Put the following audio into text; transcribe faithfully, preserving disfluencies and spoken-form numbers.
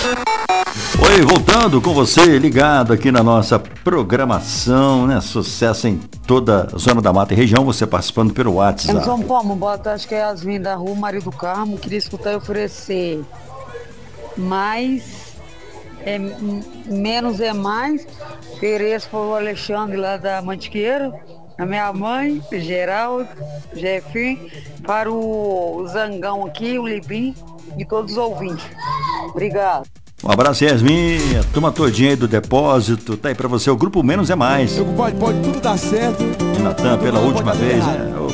Oi, voltando com você, ligado aqui na nossa programação, né? Sucesso em toda a Zona da Mata e região, você participando pelo WhatsApp. Em São Paulo, boa tarde, acho que é Yasmin da Rua Maria do Carmo. Queria escutar e oferecer mais, é, m- menos é mais. Ofereço para o Alexandre lá da Mantiqueira, a minha mãe, Geraldo, Jefinho, para o Zangão aqui, o Libim e todos os ouvintes. Obrigado. Um abraço, Yasmin, a turma todinha aí do depósito, tá aí pra você, o Grupo Menos é Mais. Pode, pode tudo dar certo. Natan, pela última vez, né?